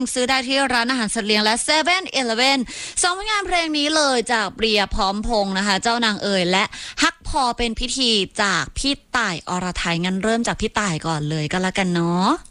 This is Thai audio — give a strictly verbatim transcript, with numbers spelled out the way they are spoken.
ซื้อได้ที่ร้านอาหารสัตว์เลี้ยงและเซเว่นอีเลฟเว่นสองผลงานเพลงนี้เลยจากเบียร์พร้อมพงษ์นะคะ เจ้านางเอ๋ยและฮักพอเป็นพิธีจากพี่ต่ายอรไทยงั้นเริ่มจากพี่ต่ายก่อนเลยก็แล้วกันเนาะ